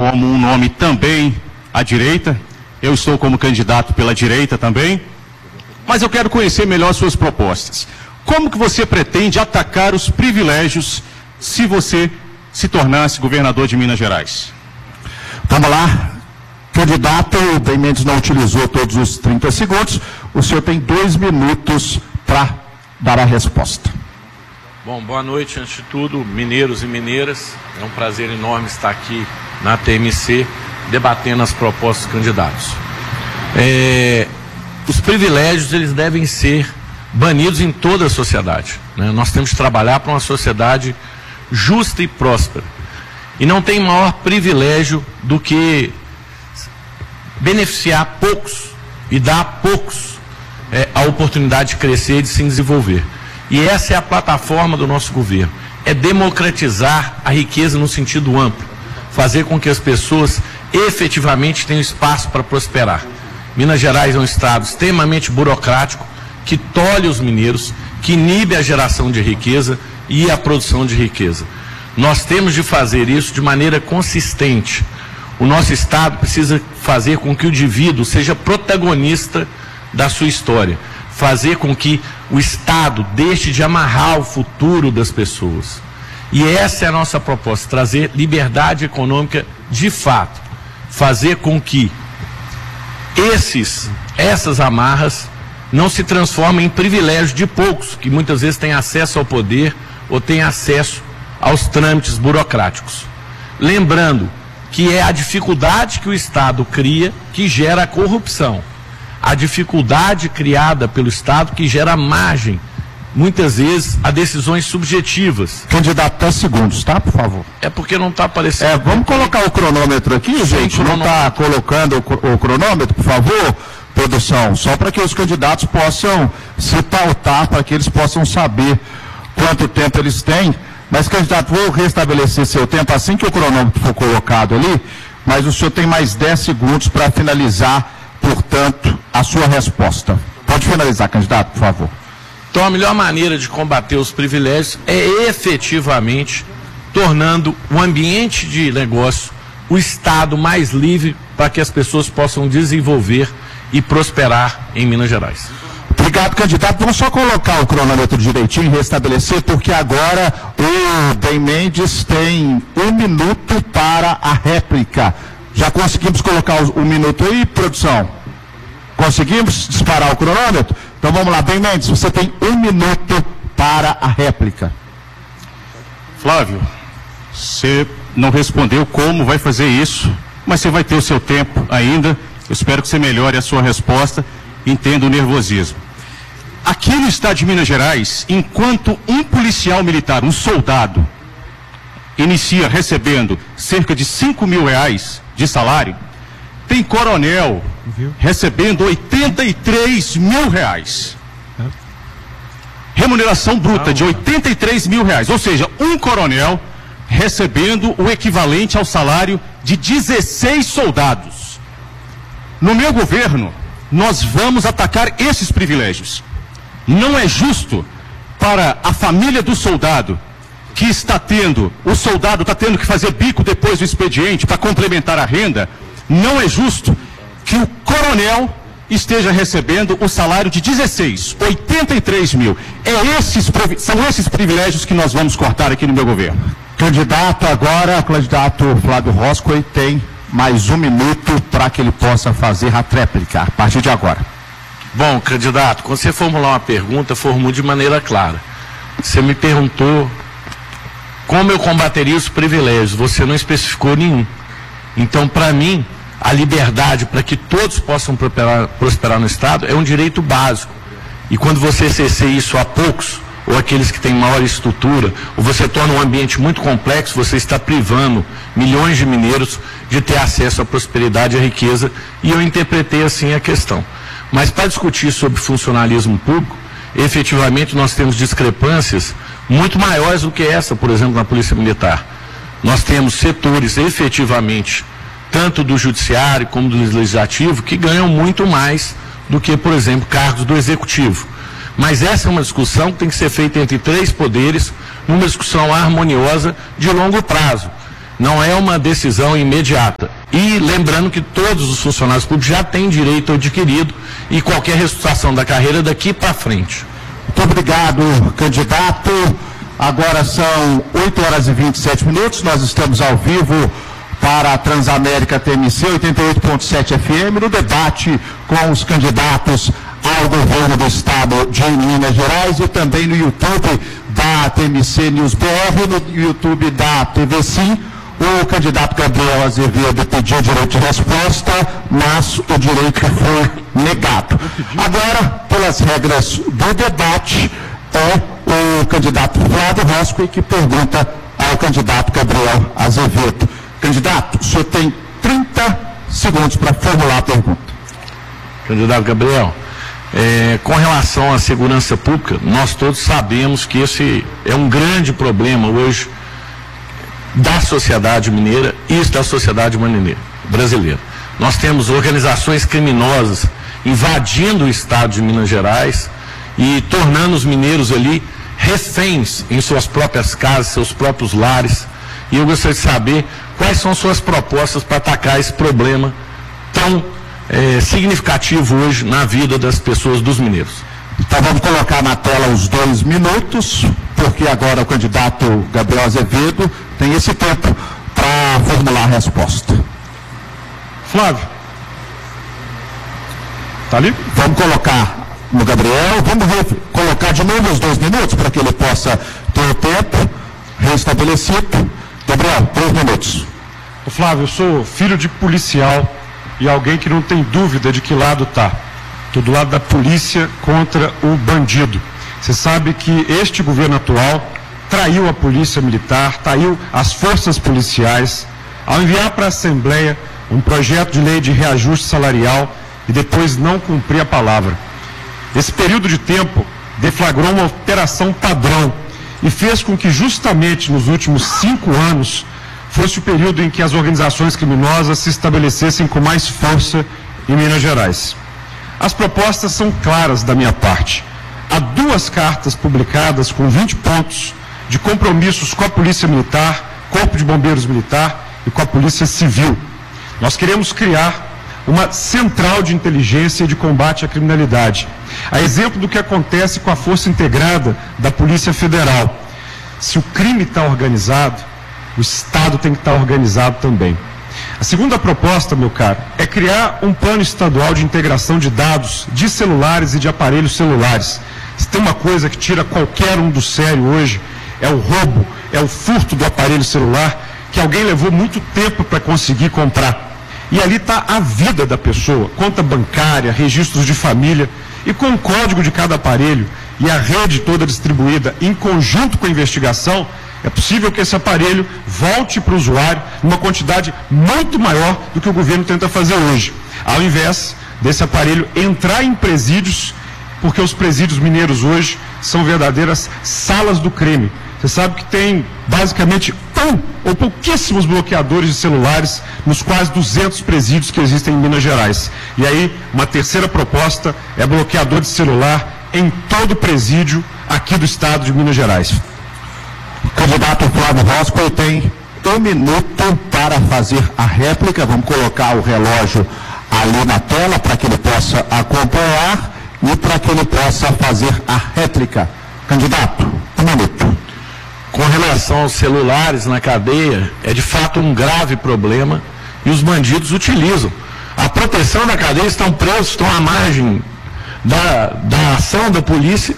como um nome também à direita. Eu estou como candidato pela direita também. Mas eu quero conhecer melhor suas propostas. Como que você pretende atacar os privilégios se você se tornasse governador de Minas Gerais? Vamos lá. Candidato, o Bem Mendes não utilizou todos os 30 segundos. O senhor tem 2 minutos para dar a resposta. Bom, boa noite, antes de tudo, mineiros e mineiras. É um prazer enorme estar aqui na TMC, debatendo as propostas dos candidatos. Os privilégios, eles devem ser banidos em toda a sociedade, né? Nós temos que trabalhar para uma sociedade justa e próspera. E não tem maior privilégio do que beneficiar poucos e dar a poucos a oportunidade de crescer e de se desenvolver. E essa é a plataforma do nosso governo. É democratizar a riqueza no sentido amplo. Fazer com que as pessoas efetivamente tenham espaço para prosperar. Minas Gerais é um estado extremamente burocrático, que tolhe os mineiros, que inibe a geração de riqueza e a produção de riqueza. Nós temos de fazer isso de maneira consistente. O nosso estado precisa fazer com que o indivíduo seja protagonista da sua história. Fazer com que o estado deixe de amarrar o futuro das pessoas. E essa é a nossa proposta, trazer liberdade econômica de fato. Fazer com que essas amarras não se transformem em privilégio de poucos, que muitas vezes têm acesso ao poder ou têm acesso aos trâmites burocráticos. Lembrando que é a dificuldade que o Estado cria que gera a corrupção. A dificuldade criada pelo Estado que gera margem, muitas vezes, a decisões subjetivas. Candidato, 10 segundos, tá? Por favor. É porque não está aparecendo. Vamos colocar o cronômetro aqui, gente? Não está colocando o cronômetro, por favor, produção? Só para que os candidatos possam se pautar, para que eles possam saber quanto tempo eles têm. Mas, candidato, vou restabelecer seu tempo assim que o cronômetro for colocado ali, mas o senhor tem mais 10 segundos para finalizar, portanto, a sua resposta. Pode finalizar, candidato, por favor. Então, a melhor maneira de combater os privilégios é efetivamente tornando o ambiente de negócio, o Estado mais livre para que as pessoas possam desenvolver e prosperar em Minas Gerais. Obrigado, candidato. Vamos só colocar o cronômetro direitinho e restabelecer, porque agora o Bem Mendes tem 1 minuto para a réplica. Já conseguimos colocar o minuto aí, produção? Conseguimos disparar o cronômetro? Então vamos lá, Bem Mendes, você tem 1 minuto para a réplica. Flávio, você não respondeu como vai fazer isso, mas você vai ter o seu tempo ainda. Eu espero que você melhore a sua resposta. Entenda o nervosismo. Aqui no estado de Minas Gerais, enquanto um policial militar, um soldado, inicia recebendo cerca de R$5.000 de salário, tem coronel recebendo R$83.000. Remuneração bruta de R$83.000. Ou seja, um coronel recebendo o equivalente ao salário de 16 soldados. No meu governo, nós vamos atacar esses privilégios. Não é justo para a família do soldado que está tendo, o soldado está tendo que fazer bico depois do expediente para complementar a renda, não é justo que o coronel esteja recebendo o salário de 16, 83 mil. São esses privilégios que nós vamos cortar aqui no meu governo. Candidato agora, o candidato Flávio Roscoe tem mais 1 minuto para que ele possa fazer a tréplica, a partir de agora. Bom, candidato, quando você formular uma pergunta, formule de maneira clara. Você me perguntou como eu combateria os privilégios, você não especificou nenhum. Então, para mim, a liberdade para que todos possam prosperar no Estado é um direito básico. E quando você cerceia isso a poucos, ou aqueles que têm maior estrutura, ou você torna um ambiente muito complexo, você está privando milhões de mineiros de ter acesso à prosperidade e à riqueza, e eu interpretei assim a questão. Mas para discutir sobre funcionalismo público, efetivamente nós temos discrepâncias muito maiores do que essa, por exemplo, na Polícia Militar. Nós temos setores efetivamente, tanto do Judiciário como do Legislativo, que ganham muito mais do que, por exemplo, cargos do Executivo. Mas essa é uma discussão que tem que ser feita entre 3 poderes, numa discussão harmoniosa de longo prazo. Não é uma decisão imediata. E lembrando que todos os funcionários públicos já têm direito adquirido e qualquer reestruturação da carreira daqui para frente. Muito obrigado, candidato. Agora são 8 horas e 27 minutos. Nós estamos ao vivo para a Transamérica TMC 88.7 FM no debate com os candidatos ao governo do estado de Minas Gerais e também no YouTube da TMC News BR, no YouTube da TV Sim. O candidato Gabriel Azevedo pediu direito de resposta, mas o direito foi negado. Agora, pelas regras do debate, é o candidato Flávio Roscoe que pergunta ao candidato Gabriel Azevedo. Candidato, o senhor tem 30 segundos para formular a pergunta. Candidato Gabriel, com relação à segurança pública, nós todos sabemos que esse é um grande problema hoje da sociedade mineira e da sociedade brasileira. Nós temos organizações criminosas invadindo o estado de Minas Gerais e tornando os mineiros ali reféns em suas próprias casas, seus próprios lares. E eu gostaria de saber quais são suas propostas para atacar esse problema tão significativo hoje na vida das pessoas, dos mineiros. Então vamos colocar na tela os 2 minutos, porque agora o candidato Gabriel Azevedo tem esse tempo para formular a resposta. Flávio. Tá ali? Vamos colocar no Gabriel, vamos colocar de novo os 2 minutos para que ele possa ter o tempo restabelecido. Gabriel, 2 minutos. Flávio, eu sou filho de policial e alguém que não tem dúvida de que lado está. Estou do lado da polícia contra o bandido. Você sabe que este governo atual traiu a polícia militar, traiu as forças policiais, ao enviar para a Assembleia um projeto de lei de reajuste salarial e depois não cumprir a palavra. Esse período de tempo deflagrou uma operação padrão e fez com que justamente nos últimos 5 anos fosse o período em que as organizações criminosas se estabelecessem com mais força em Minas Gerais. As propostas são claras da minha parte. Há 2 cartas publicadas com 20 pontos de compromissos com a Polícia Militar, Corpo de Bombeiros Militar e com a Polícia Civil. Nós queremos criar uma central de inteligência e de combate à criminalidade. A exemplo do que acontece com a Força Integrada da Polícia Federal. Se o crime está organizado, o Estado tem que estar organizado também. A segunda proposta, meu caro, é criar um plano estadual de integração de dados de celulares e de aparelhos celulares. Se tem uma coisa que tira qualquer um do sério hoje, é o roubo, é o furto do aparelho celular, que alguém levou muito tempo para conseguir comprar. E ali está a vida da pessoa, conta bancária, registros de família, e com o código de cada aparelho e a rede toda distribuída em conjunto com a investigação, é possível que esse aparelho volte para o usuário numa quantidade muito maior do que o governo tenta fazer hoje, ao invés desse aparelho entrar em presídios, porque os presídios mineiros hoje são verdadeiras salas do crime. Você sabe que tem basicamente ou pouquíssimos bloqueadores de celulares nos quase 200 presídios que existem em Minas Gerais. E aí, uma terceira proposta é bloqueador de celular em todo presídio aqui do estado de Minas Gerais. O candidato Flávio Roscoe tem 1 minuto para fazer a réplica. Vamos colocar o relógio ali na tela para que ele possa acompanhar e para que ele possa fazer a réplica. Candidato, 1 minuto. Com relação aos celulares na cadeia, é de fato um grave problema e os bandidos utilizam. A proteção da cadeia, estão presos, estão à margem da ação da polícia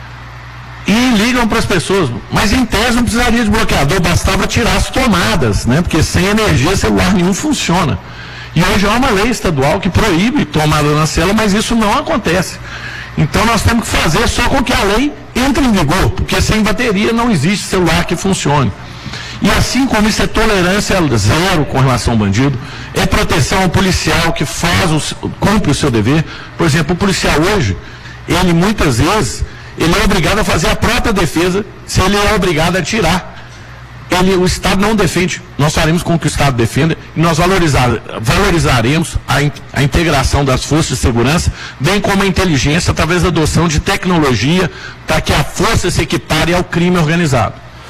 e ligam para as pessoas. Mas em tese não precisaria de bloqueador, bastava tirar as tomadas, né? Porque sem energia celular nenhum funciona. E hoje há uma lei estadual que proíbe tomada na cela, mas isso não acontece. Então nós temos que fazer só com que a lei entre em vigor, porque sem bateria não existe celular que funcione. E assim como isso é tolerância zero com relação ao bandido, é proteção ao policial que cumpre o seu dever. Por exemplo, o policial hoje, ele muitas vezes, ele é obrigado a fazer a própria defesa, se ele é obrigado a atirar. O Estado não defende, nós faremos com que o Estado defenda e nós valorizaremos a integração das forças de segurança, bem como a inteligência através da adoção de tecnologia para que a força se equipare ao crime organizado.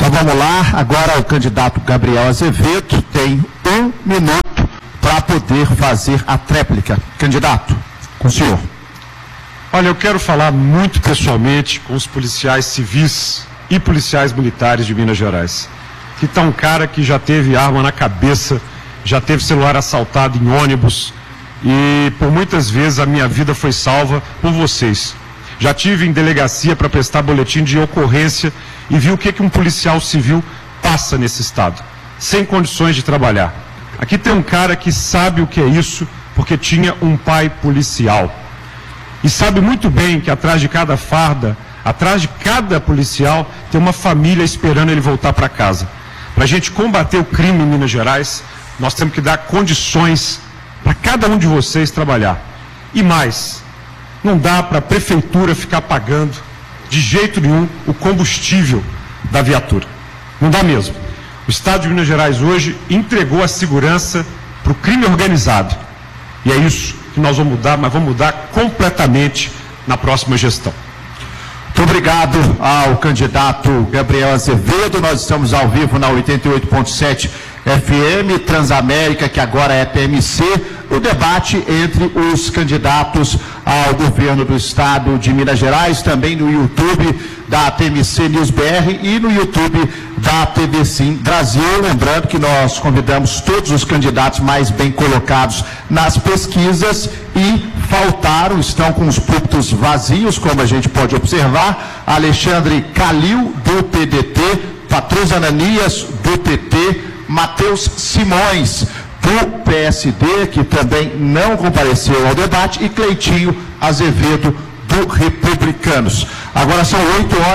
Então vamos lá, agora o candidato Gabriel Azevedo tem 1 minuto para poder fazer a tréplica. Candidato, com o senhor. Olha, eu quero falar muito pessoalmente com os policiais civis e policiais militares de Minas Gerais. Que tá um cara que já teve arma na cabeça, já teve celular assaltado em ônibus e por muitas vezes a minha vida foi salva por vocês. Já tive em delegacia para prestar boletim de ocorrência e vi o que um policial civil passa nesse estado, sem condições de trabalhar. Aqui tem um cara que sabe o que é isso, porque tinha um pai policial. E sabe muito bem que atrás de cada farda, atrás de cada policial, tem uma família esperando ele voltar para casa. Para a gente combater o crime em Minas Gerais, nós temos que dar condições para cada um de vocês trabalhar. E mais, não dá para a prefeitura ficar pagando de jeito nenhum o combustível da viatura. Não dá mesmo. O Estado de Minas Gerais hoje entregou a segurança para o crime organizado. E é isso que nós vamos mudar, mas vamos mudar completamente na próxima gestão. Muito obrigado ao candidato Gabriel Azevedo. Nós estamos ao vivo na 88.7 FM, Transamérica, que agora é TMC, o debate entre os candidatos ao governo do estado de Minas Gerais, também no YouTube da TMC News BR e no YouTube da TV Sim Brasil. Lembrando que nós convidamos todos os candidatos mais bem colocados nas pesquisas e faltaram, estão com os púlpitos vazios, como a gente pode observar, Alexandre Calil, do PDT, Patrus Ananias, do PT, Matheus Simões, do PSD, que também não compareceu ao debate, e Cleitinho Azevedo, do Republicanos. Agora são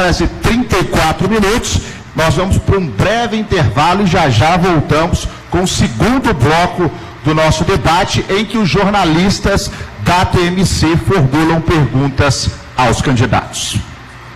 8h34. Nós vamos para um breve intervalo e já voltamos com o segundo bloco do nosso debate, em que os jornalistas da TMC formulam perguntas aos candidatos.